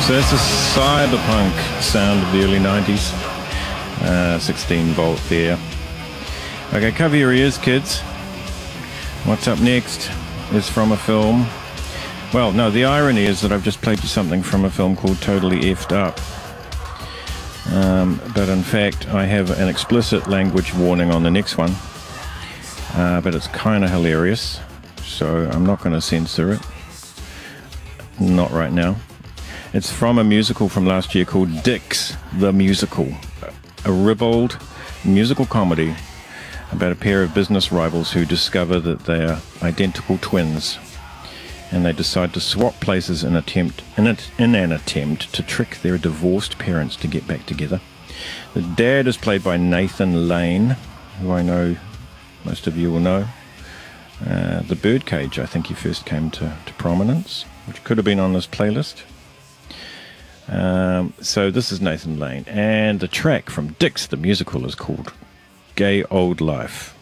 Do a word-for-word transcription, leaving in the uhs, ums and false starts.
So that's a cyberpunk sound of the early nineties. Uh, sixteen volt there. Okay, cover your ears, kids. What's up next is from a film. Well, no, the irony is that I've just played you something from a film called Totally Effed Up. Um, but in fact, I have an explicit language warning on the next one. Uh, but it's kind of hilarious, so I'm not going to censor it. Not right now. It's from a musical from last year called Dix the Musical, a ribald musical comedy about a pair of business rivals who discover that they are identical twins, and they decide to swap places in, attempt, in, it, in an attempt to trick their divorced parents to get back together. The dad is played by Nathan Lane, who I know most of you will know. Uh, the Birdcage, I think he first came to, to prominence, which could have been on this playlist. Um, so this is Nathan Lane, and the track from Dix the Musical is called Gay Old Life.